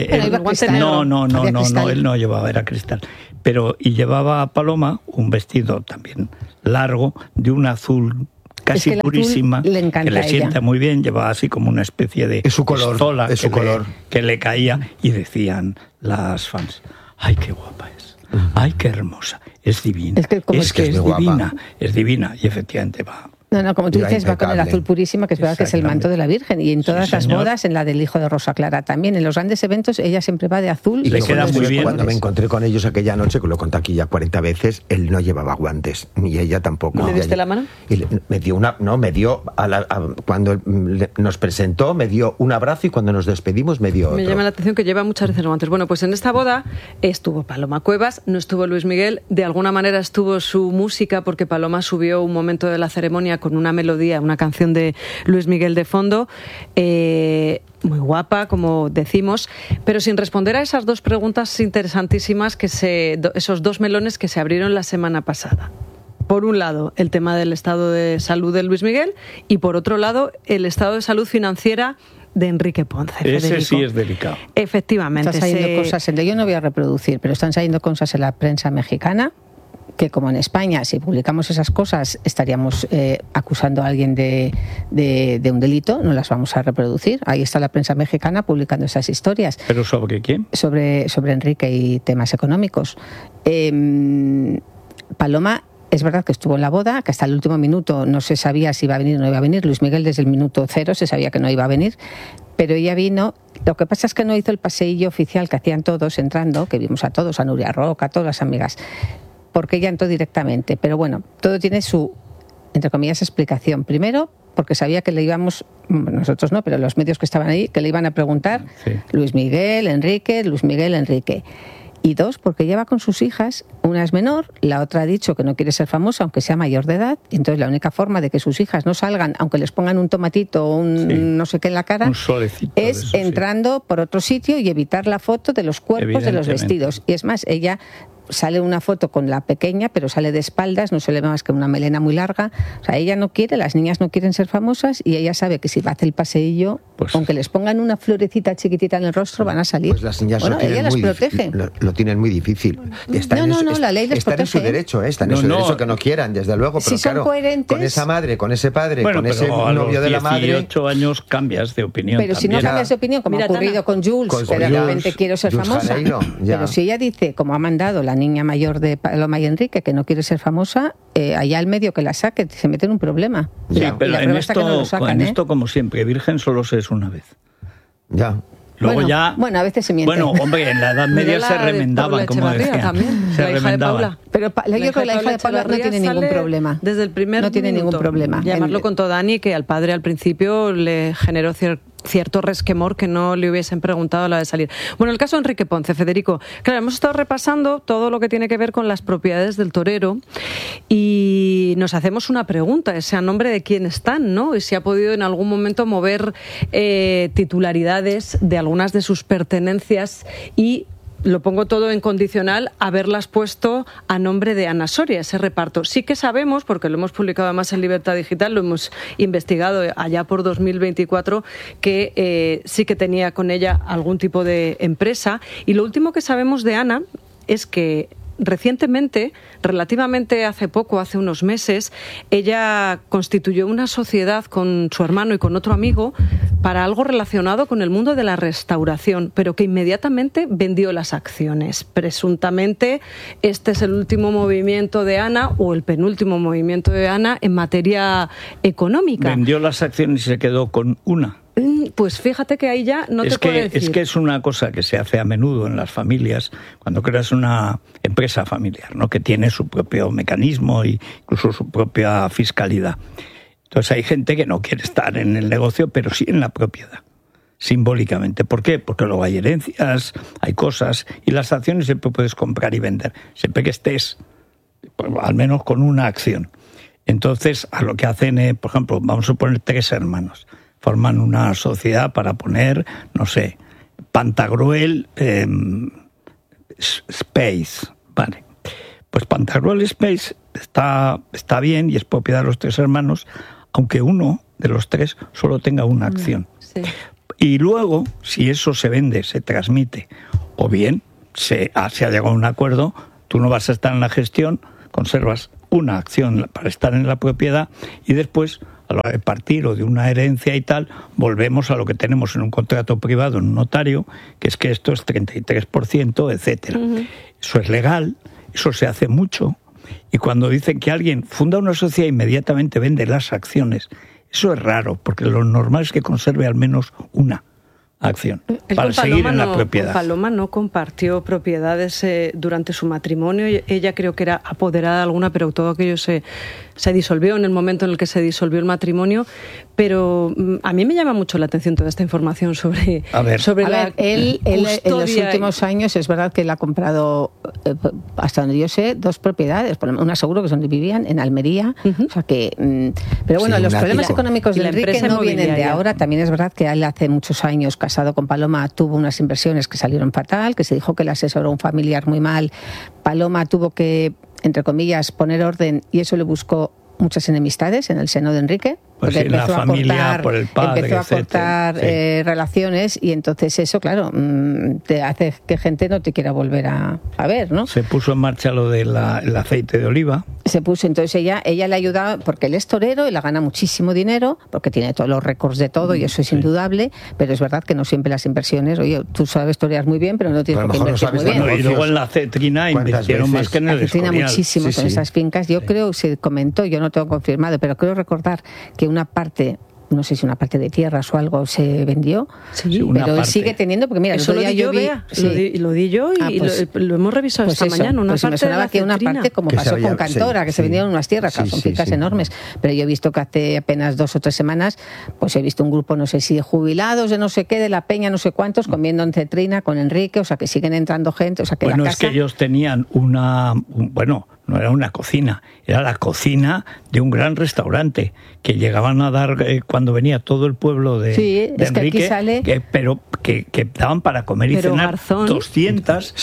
No, él no llevaba, era cristal. Pero, y llevaba a Paloma un vestido también largo, de un azul casi purísima, le encanta, que le sienta muy bien, llevaba así como una especie de es su color, estola es su color. Que le caía, y decían las fans, ¡ay, qué guapa es! ¡Ay, qué hermosa! Es divina, es divina, es divina, y efectivamente va. No, como tú dices, va con el azul purísima, que es verdad que es el manto de la Virgen. Y en todas las bodas, en la del hijo de Rosa Clara también, en los grandes eventos, ella siempre va de azul. Y le queda muy bien. Cuando me encontré con ellos aquella noche, que lo conté aquí ya 40 veces, él no llevaba guantes, ni ella tampoco. ¿Le diste la mano? Y me dio cuando nos presentó, me dio un abrazo, y cuando nos despedimos me dio otro. Me llama la atención que lleva muchas veces guantes. Bueno, pues en esta boda estuvo Paloma Cuevas, no estuvo Luis Miguel, de alguna manera estuvo su música, porque Paloma subió un momento de la ceremonia con una melodía, una canción de Luis Miguel de fondo, muy guapa, como decimos, pero sin responder a esas dos preguntas interesantísimas, esos dos melones que se abrieron la semana pasada. Por un lado, el tema del estado de salud de Luis Miguel, y por otro lado, el estado de salud financiera de Enrique Ponce. Ese Federico. Sí es delicado. Efectivamente. Están saliendo cosas, yo no voy a reproducir, pero están saliendo cosas en la prensa mexicana, que como en España, si publicamos esas cosas, estaríamos acusando a alguien de un delito, no las vamos a reproducir. Ahí está la prensa mexicana publicando esas historias. ¿Pero sobre quién? Sobre Enrique y temas económicos. Paloma, es verdad que estuvo en la boda, que hasta el último minuto no se sabía si iba a venir o no iba a venir. Luis Miguel desde el minuto 0 se sabía que no iba a venir, pero ella vino. Lo que pasa es que no hizo el paseillo oficial que hacían todos entrando, que vimos a todos, a Nuria Roca, a todas las amigas, porque ella entró directamente. Pero bueno, todo tiene su, entre comillas, explicación. Primero, porque sabía que le íbamos, nosotros no, pero los medios que estaban ahí, que le iban a preguntar Luis Miguel, Enrique. Y dos, porque ella va con sus hijas, una es menor, la otra ha dicho que no quiere ser famosa, aunque sea mayor de edad, y entonces la única forma de que sus hijas no salgan, aunque les pongan un tomatito o no sé qué en la cara, es entrando por otro sitio y evitar la foto de los cuerpos de los vestidos. Y es más, ella sale una foto con la pequeña, pero sale de espaldas, no se le ve más que una melena muy larga. O sea, ella no quiere, las niñas no quieren ser famosas, y ella sabe que si va a hacer el paseillo, aunque les pongan una florecita chiquitita en el rostro, van a salir. Pues las niñas ella las protege. Lo tienen muy difícil. La ley les protege. Está en su derecho, está en su derecho que no quieran, desde luego, pero si son claro, coherentes, con esa madre, con ese padre, con ese novio de la madre... A los 18 años cambias de opinión. Pero también. si no cambias de opinión, como ha ocurrido con Jules, que de repente quiero ser famosa. Pero si ella dice, como ha mandado la niña mayor de Paloma y Enrique, que no quiere ser famosa, allá al medio que la saque, se mete en un problema. Sí, pero en esto, como siempre, virgen solo se es una vez. Ya. Luego bueno, a veces se miente. Bueno, hombre, en la Edad Media se remendaban, como decían. También, se remendaban. Pero yo creo que la hija de Paula no tiene ningún problema. Desde el primer no tiene ningún problema. Ya más lo contó Dani, que al padre al principio le generó cierto resquemor que no le hubiesen preguntado a la de salir. Bueno, el caso de Enrique Ponce, Federico. Claro, hemos estado repasando todo lo que tiene que ver con las propiedades del torero y nos hacemos una pregunta, ese a nombre de quién están, ¿no? Y si ha podido en algún momento mover titularidades de algunas de sus pertenencias, y lo pongo todo en condicional, haberlas puesto a nombre de Ana Soria, ese reparto. Sí que sabemos, porque lo hemos publicado además en Libertad Digital, lo hemos investigado allá por 2024, que sí que tenía con ella algún tipo de empresa. Y lo último que sabemos de Ana es que recientemente, relativamente hace poco, hace unos meses, ella constituyó una sociedad con su hermano y con otro amigo para algo relacionado con el mundo de la restauración, pero que inmediatamente vendió las acciones. Presuntamente, este es el último movimiento de Ana, o el penúltimo movimiento de Ana en materia económica. Vendió las acciones y se quedó con una. Pues fíjate que ahí ya no te puedo decir. Es que es una cosa que se hace a menudo en las familias, cuando creas una empresa familiar, ¿no? Que tiene su propio mecanismo e incluso su propia fiscalidad. Entonces hay gente que no quiere estar en el negocio, pero sí en la propiedad, simbólicamente. ¿Por qué? Porque luego hay herencias, hay cosas, y las acciones siempre puedes comprar y vender, siempre que estés, pues, al menos con una acción. Entonces, a lo que hacen, por ejemplo, vamos a poner 3 hermanos, forman una sociedad para poner, no sé, Pantagruel Space, ¿vale? Pues Pantagruel Space está bien y es propiedad de los 3 hermanos, aunque uno de los 3 solo tenga una acción. Sí. Y luego, si eso se vende, se transmite, o bien se ha llegado a un acuerdo, tú no vas a estar en la gestión, conservas una acción para estar en la propiedad y después, a la hora de partir o de una herencia y tal, volvemos a lo que tenemos en un contrato privado, en un notario, que es que esto es 33%, etcétera. Eso es legal, eso se hace mucho, y cuando dicen que alguien funda una sociedad e inmediatamente vende las acciones, eso es raro, porque lo normal es que conserve al menos una acción para seguir en la propiedad. Paloma no compartió propiedades durante su matrimonio. Ella creo que era apoderada de alguna, pero todo aquello se disolvió en el momento en el que se disolvió el matrimonio. Pero a mí me llama mucho la atención toda esta información sobre él en los últimos años es verdad que él ha comprado, hasta donde yo sé, 2 propiedades. Una seguro que es donde vivían, en Almería. O sea que, pero bueno, los problemas económicos de Enrique no vienen de ahora. También es verdad que él hace muchos años, casado con Paloma, tuvo unas inversiones que salieron fatal, que se dijo que le asesoró un familiar muy mal. Paloma tuvo que, entre comillas, poner orden y eso le buscó muchas enemistades en el seno de Enrique. Pues sí, la familia, por el padre, empezó a cortar relaciones y entonces eso, claro, te hace que gente no te quiera volver a ver, ¿no? Se puso en marcha lo del aceite de oliva. Se puso, entonces ella le ayudaba, porque él es torero y la gana muchísimo dinero, porque tiene todos los récords de todo y eso es indudable, pero es verdad que no siempre las inversiones, oye, tú sabes torear muy bien, pero no tienes por qué invertir muy bien. Bueno, y luego en la cetrina invirtieron más que en el Escorial. Muchísimo con esas fincas. Yo creo, se comentó, yo no tengo confirmado, pero creo recordar que una parte, no sé si una parte de tierras o algo se vendió, pero él sigue teniendo, porque mira, eso lo di yo, lo di yo y pues, lo hemos revisado pues esta mañana. Una pues parte me sonaba que una parte, como pasó con Cantora, que se vendieron unas tierras, son fincas enormes, pero yo he visto que hace apenas 2 o 3 semanas, pues he visto un grupo, no sé si de jubilados, de no sé qué, de la Peña, no sé cuántos, comiendo en cetrina con Enrique, o sea que siguen entrando gente, o sea que bueno, la casa... es que ellos tenían no era una cocina, era la cocina de un gran restaurante que llegaban a dar cuando venía todo el pueblo de Enrique, que aquí sale... que daban para comer y cenar Garzón, 200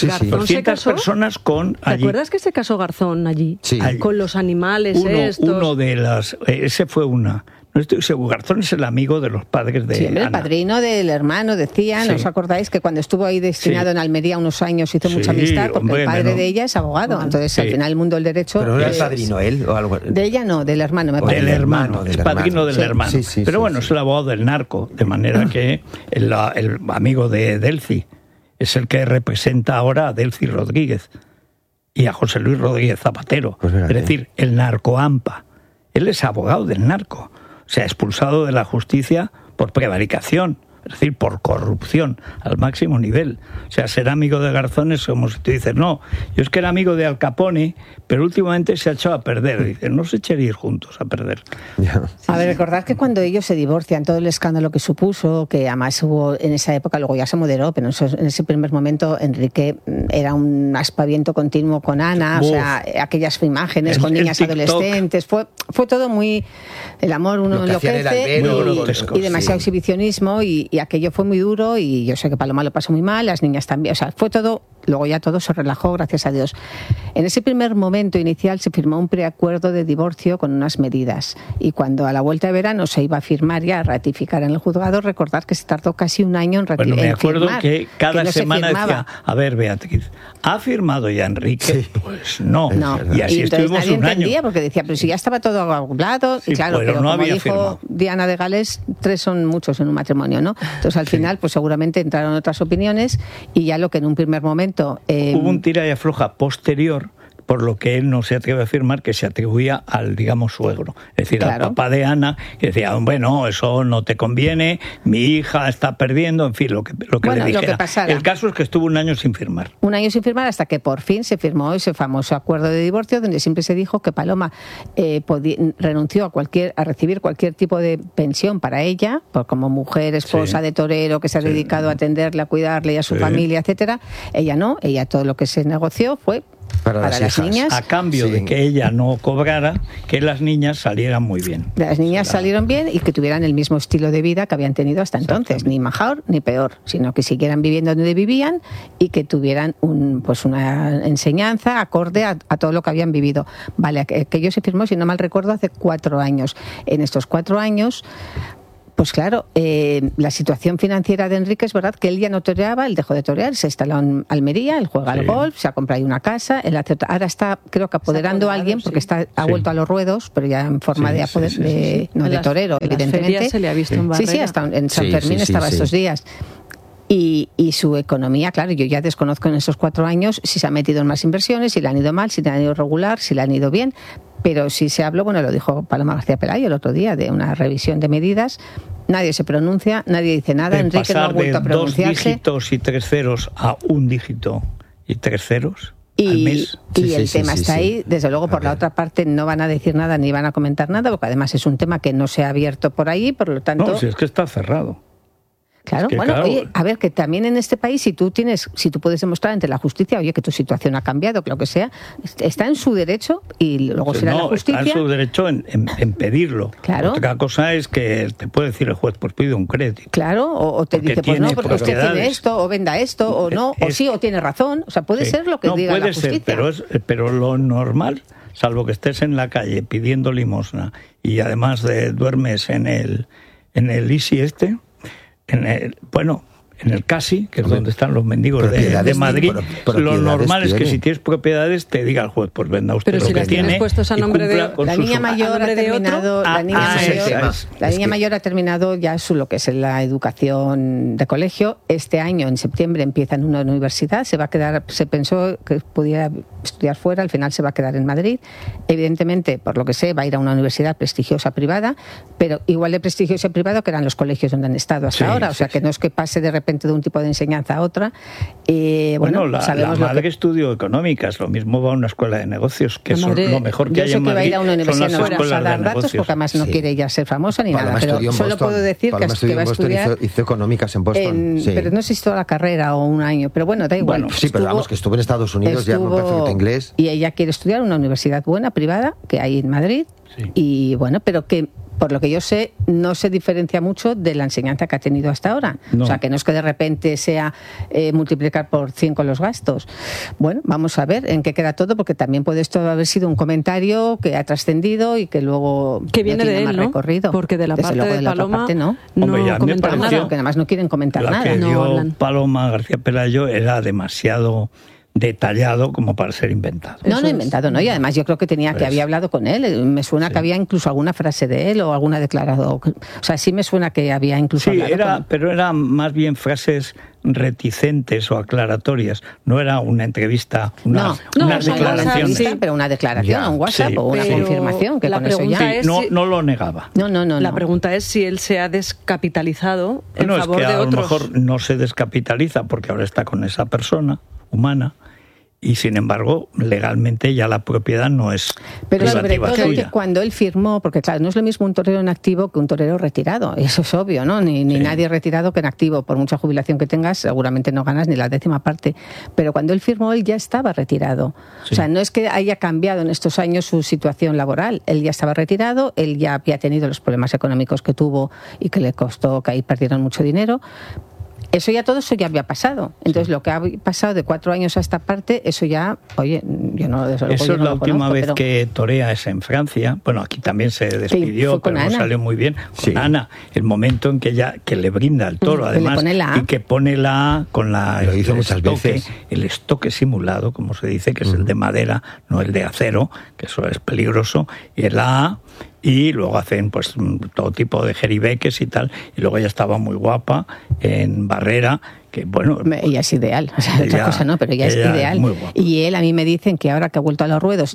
personas con ¿Te acuerdas que se casó Garzón allí? Sí. Con los animales uno de las... ese fue una... No estoy seguro, Garzón es el amigo de los padres de Ana. El padrino del hermano, decían, ¿os acordáis que cuando estuvo ahí destinado en Almería unos años hizo mucha amistad? Porque el padre de ella es abogado, entonces al final el mundo del derecho... ¿Pero no era el padrino él o algo? De ella no, del hermano, me parece. Del hermano, es padrino del hermano. Pero bueno, es el abogado del narco, de manera que el amigo de Delcy es el que representa ahora a Delcy Rodríguez y a José Luis Rodríguez Zapatero. Pues es decir, el narco AMPA. Él es abogado del narco. O sea, expulsado de la justicia por prevaricación, es decir, por corrupción al máximo nivel. O sea, ser amigo de Garzón es como si te dices, no, yo es que era amigo de Al Capone, pero últimamente se ha echado a perder. Dices, no se echaríais juntos a perder. A ver, recordad que cuando ellos se divorcian, todo el escándalo que supuso, que además hubo en esa época, luego ya se moderó, pero en ese primer momento Enrique era un aspaviento continuo con Ana, o sea, aquellas imágenes con niñas adolescentes, fue todo muy... El amor uno enloquece y demasiado exhibicionismo y aquello fue muy duro y yo sé que Paloma lo pasó muy mal, las niñas también, o sea, fue todo, luego ya todo se relajó, gracias a Dios. En ese primer momento inicial se firmó un preacuerdo de divorcio con unas medidas y cuando a la vuelta de verano se iba a firmar ya, a ratificar en el juzgado, recordad que se tardó casi un año en ratificar. Bueno, me acuerdo que cada semana decía, a ver, Beatriz, ¿ha firmado ya Enrique? Pues no. Y así estuvimos nadie un año. Entendía, porque decía, pero si ya estaba todo hablado, claro, pero no como había dijo firmado. Diana de Gales, 3 son muchos en un matrimonio, ¿no? Entonces al final, pues seguramente entraron otras opiniones y ya lo que en un primer momento... Hubo un tira y afloja posterior, por lo que él no se atreve a afirmar que se atribuía al, digamos, suegro. Es decir, al papá de Ana, que decía, bueno, eso no te conviene, mi hija está perdiendo, en fin, lo que le dijera. El caso es que estuvo un año sin firmar. Un año sin firmar hasta que por fin se firmó ese famoso acuerdo de divorcio, donde siempre se dijo que Paloma renunció a recibir cualquier tipo de pensión para ella, como mujer, esposa de torero, que se ha dedicado a atenderle, a cuidarle y a su familia, etcétera. Ella no, ella todo lo que se negoció fue para las niñas. A cambio de que ella no cobrara, que las niñas salieran muy bien. Las niñas salieron bien y que tuvieran el mismo estilo de vida que habían tenido hasta entonces, ni mejor ni peor, sino que siguieran viviendo donde vivían y que tuvieran una enseñanza acorde a todo lo que habían vivido. Vale, aquello se firmó, si no mal recuerdo, hace 4 años. En estos 4 años... Pues claro, la situación financiera de Enrique es verdad que él ya no toreaba, él dejó de torear, se instaló en Almería, él juega al golf, se ha comprado una casa, ahora está, creo que apoderando a alguien, porque ha vuelto a los ruedos, pero ya en forma de torero, evidentemente. En se le ha visto en Barrera. Sí, hasta en San Fermín estaba estos días. Y su economía, claro, yo ya desconozco en esos 4 años si se ha metido en más inversiones, si le han ido mal, si le han ido regular, si le han ido bien, pero si se habló, lo dijo Paloma García Pelayo el otro día, de una revisión de medidas, nadie se pronuncia, nadie dice nada, Enrique no ha vuelto a pronunciarse. Pasar de 2 dígitos y 3 ceros a 1 dígito y 3 ceros al mes. Y el tema está ahí, desde luego por la otra parte no van a decir nada ni van a comentar nada, porque además es un tema que no se ha abierto por ahí, por lo tanto... No, si es que está cerrado. Claro, oye, a ver, que también en este país, si tú puedes demostrar ante la justicia, oye, que tu situación ha cambiado, que lo que sea, está en su derecho y luego será la justicia. Está en su derecho en pedirlo. Claro. Otra cosa es que te puede decir el juez, pues pide un crédito. Claro, o te dice, pues no, porque usted tiene esto, o venda esto, o no, o sí, o tiene razón. O sea, puede ser lo que diga la justicia. Puede ser, pero lo normal, salvo que estés en la calle pidiendo limosna y además duermes en el ISI en el Casi, que es donde están los mendigos de Madrid, lo normal es que si tienes propiedades te diga el juez, pues venda usted pero lo si que las tiene. Puestos a nombre de la niña mayor ha terminado, la niña mayor ha terminado ya lo que es la educación de colegio. Este año, en septiembre, empieza en una universidad, se pensó que pudiera estudiar fuera, al final se va a quedar en Madrid. Evidentemente, por lo que sé, va a ir a una universidad prestigiosa privada, pero igual de prestigiosa privada que eran los colegios donde han estado hasta ahora, o sea que no es que pase de repente de un tipo de enseñanza a otra. La madre estudió económicas, lo mismo va a una escuela de negocios, que son lo mejor que hay en Madrid. Yo sé que va a ir a una universidad, no vamos a dar datos porque además no quiere ya ser famosa ni nada, pero solo puedo decir que va a estudiar. Hizo económicas en Boston. Pero no sé si toda la carrera o un año, pero bueno, da igual. Sí, pero vamos, que estuvo en Estados Unidos, ya no perfecto inglés. Y ella quiere estudiar en una universidad buena, privada, que hay en Madrid, y bueno, pero que por lo que yo sé, no se diferencia mucho de la enseñanza que ha tenido hasta ahora. No. O sea, que no es que de repente sea multiplicar por 5 los gastos. Bueno, vamos a ver en qué queda todo, porque también puede esto haber sido un comentario que ha trascendido y que luego que viene no de él, más ¿no? Recorrido. Porque de la parte de Paloma no comentan nada, porque además no quieren comentar nada. La que dio Paloma García Pelayo era demasiado detallado como para ser inventado. No inventado, no. Y además yo creo que había hablado con él. Me suena que había incluso alguna frase de él o alguna declarado. O sea, sí me suena que había incluso hablado pero eran más bien frases reticentes o aclaratorias. No era una entrevista, una declaración. Sí, pero una declaración, un WhatsApp o una confirmación, que la con eso ya... no lo negaba. No. La pregunta es si él se ha descapitalizado en favor de otros. A lo mejor no se descapitaliza porque ahora está con esa persona humana, y sin embargo legalmente ya la propiedad no es pero sobre todo suya. Que cuando él firmó, porque claro, no es lo mismo un torero en activo que un torero retirado, eso es obvio, ¿no? Ni nadie retirado que en activo, por mucha jubilación que tengas seguramente no ganas ni la 10ª parte, pero cuando él firmó él ya estaba retirado, o sea, no es que haya cambiado en estos años su situación laboral, él ya estaba retirado, él ya había tenido los problemas económicos que tuvo y que le costó, que ahí perdieron mucho dinero. Todo eso ya había pasado. Entonces, lo que ha pasado de 4 años a esta parte, eso ya, oye, yo no... Eso es la última vez que torea es en Francia. Bueno, aquí también se despidió, pero no salió muy bien. Con Ana, el momento en que le brinda el toro, además, y que pone la A con lo hizo muchas veces. El estoque simulado, como se dice, que es el de madera, no el de acero, que eso es peligroso, y el A... Y luego hacen pues todo tipo de jeribeques y tal. Y luego ella estaba muy guapa en Barrera, que bueno... Ella es ideal, o sea, otra cosa no, pero ella es ideal. Y él, a mí me dicen que ahora que ha vuelto a los ruedos,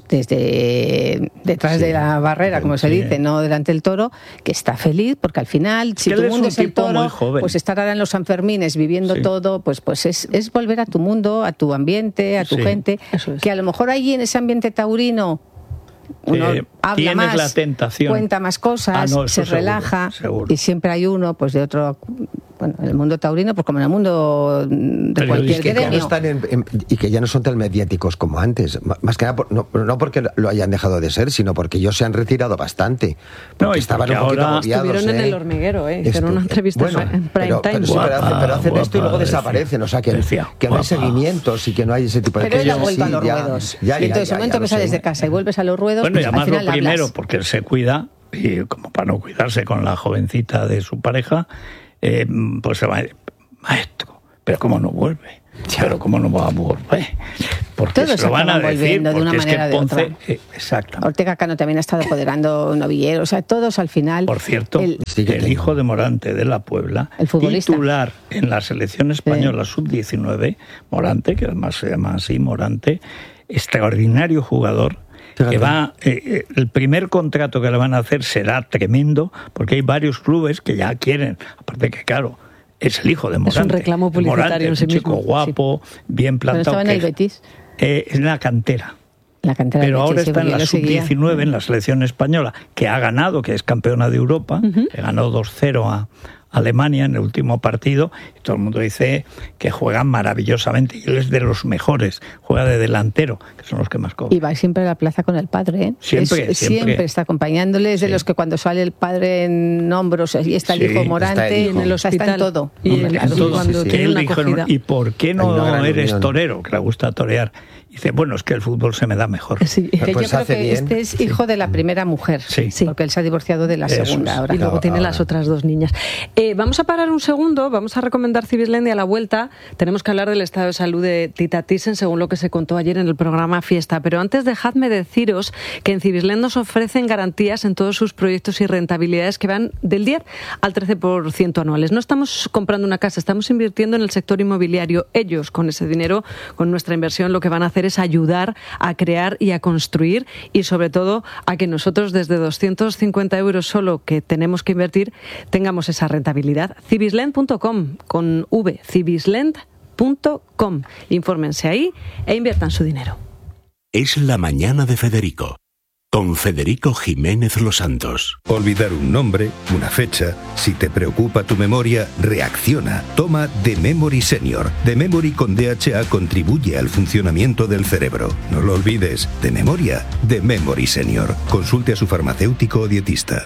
desde detrás de la barrera, como se dice, no delante del toro, que está feliz, porque al final, si tu mundo es el toro, pues estar ahora en los Sanfermines viviendo todo, pues es volver a tu mundo, a tu ambiente, a tu gente, que a lo mejor allí en ese ambiente taurino uno habla más, la tentación, cuenta más cosas, se relaja, y siempre hay uno pues de otro, bueno, en el mundo taurino, pues como en el mundo de cualquier gremio. Y que ya no son tan mediáticos como antes, más que nada no porque lo hayan dejado de ser, sino porque ellos se han retirado bastante, porque estaban un poquito agobiados. Estuvieron en El Hormiguero, hicieron una entrevista en Prime Time. Pero hacen esto y luego desaparecen, o sea que no hay seguimientos y que no hay ese tipo de cosas. Pero ella vuelve a los ruedos. Y entonces, el momento que sales de casa y vuelves a los ruedos, bueno, pues, y además al final lo primero, porque él se cuida, y como para no cuidarse con la jovencita de su pareja, pues se va a decir, maestro, pero ¿cómo no vuelve? Pero ¿cómo no va a volver? Porque todos se lo van a decir, de una manera de otra. Exacto. Ortega Cano también ha estado apoderando novilleros, o sea, todos al final. Por cierto, el hijo de Morante de la Puebla, el futbolista titular en la selección española sub-19, Morante, que además se llama así, Morante, extraordinario jugador. Que va, el primer contrato que le van a hacer será tremendo, porque hay varios clubes que ya quieren, aparte que claro, es el hijo de Morante. Es un reclamo publicitario Morante, en sí mismo. Un chico guapo, bien plantado. ¿Pero estaba en el Betis? En la cantera. Pero ahora está en la sub-19, en la selección española, que ha ganado, que es campeona de Europa, que ganó 2-0 a Alemania en el último partido, y todo el mundo dice que juegan maravillosamente, y él es de los mejores, juega de delantero, que son los que más cobran. Y va siempre a la plaza con el padre, ¿eh? Siempre está acompañándole, es de los que cuando sale el padre en hombros, y está el hijo Morante, en el hospital, está en todo. Y cuando tiene una acogida. ¿Y por qué no eres torero? Que le gusta torear. Dice, bueno, es que el fútbol se me da mejor. Sí, pues yo creo que bien. Este es hijo de la primera mujer, porque él se ha divorciado de la segunda. Ahora. Y luego tiene las otras dos niñas. Vamos a parar un segundo, vamos a recomendar Cibislandia a la vuelta. Tenemos que hablar del estado de salud de Tita Thyssen, según lo que se contó ayer en el programa Fiesta. Pero antes, dejadme deciros que en Cibisland nos ofrecen garantías en todos sus proyectos y rentabilidades que van del 10 al 13% anuales. No estamos comprando una casa, estamos invirtiendo en el sector inmobiliario. Ellos, con ese dinero, con nuestra inversión, lo que van a hacer es ayudar a crear y a construir, y sobre todo a que nosotros desde 250 euros solo que tenemos que invertir tengamos esa rentabilidad. Cibisland.com con V, cibisland.com. Infórmense ahí e inviertan su dinero. Es la mañana de Federico, con Federico Jiménez Los Santos. Olvidar un nombre, una fecha, si te preocupa tu memoria, reacciona. Toma The Memory Senior. The Memory con DHA contribuye al funcionamiento del cerebro. No lo olvides, de memoria, The Memory Senior. Consulte a su farmacéutico o dietista.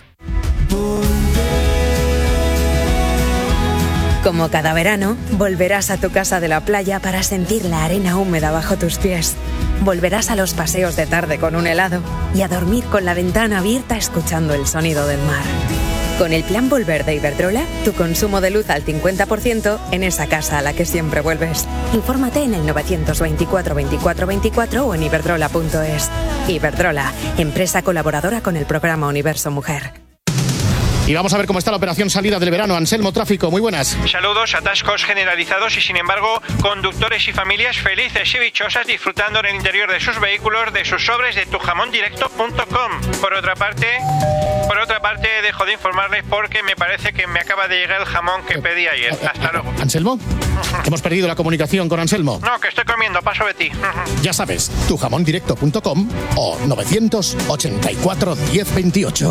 Como cada verano, volverás a tu casa de la playa para sentir la arena húmeda bajo tus pies. Volverás a los paseos de tarde con un helado y a dormir con la ventana abierta escuchando el sonido del mar. Con el plan Volver de Iberdrola, tu consumo de luz al 50% en esa casa a la que siempre vuelves. Infórmate en el 924 24 24 o en iberdrola.es. Iberdrola, empresa colaboradora con el programa Universo Mujer. Y vamos a ver cómo está la operación salida del verano. Anselmo, tráfico, muy buenas. Saludos, atascos generalizados y sin embargo, conductores y familias felices y dichosas disfrutando en el interior de sus vehículos de sus sobres de tujamondirecto.com. Por otra parte, dejo de informarles porque me parece que me acaba de llegar el jamón que pedí ayer. Hasta luego. ¿Anselmo? Hemos perdido la comunicación con Anselmo. No, que estoy comiendo, paso de ti. Ya sabes, tujamondirecto.com o 984 1028.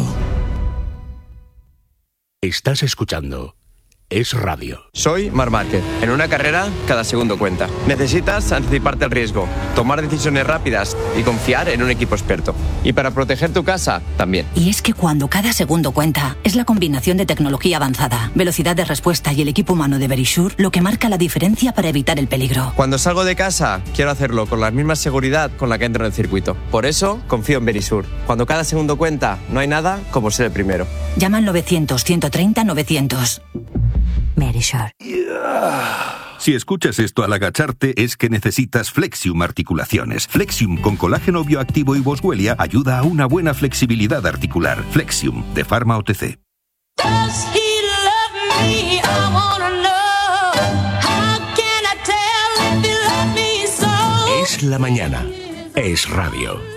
Estás escuchando Es Radio. Soy Marc Márquez. En una carrera, cada segundo cuenta. Necesitas anticiparte al riesgo, tomar decisiones rápidas y confiar en un equipo experto. Y para proteger tu casa, también. Y es que cuando cada segundo cuenta, es la combinación de tecnología avanzada, velocidad de respuesta y el equipo humano de Verisure lo que marca la diferencia para evitar el peligro. Cuando salgo de casa, quiero hacerlo con la misma seguridad con la que entro en el circuito. Por eso, confío en Verisure. Cuando cada segundo cuenta, no hay nada como ser el primero. Llama al 900-130-900. Verisure. Si escuchas esto al agacharte es que necesitas Flexium Articulaciones. Flexium con colágeno bioactivo y boswellia ayuda a una buena flexibilidad articular. Flexium de Pharma OTC. Does he love me? I wanna know. How Es la mañana. Es radio.